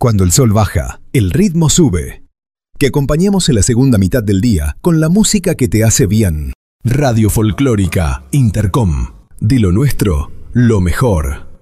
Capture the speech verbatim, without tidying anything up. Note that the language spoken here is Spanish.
Cuando el sol baja, el ritmo sube. Que acompañemos en la segunda mitad del día con la música que te hace bien. Radio Folclórica Intercom. De lo nuestro, lo mejor.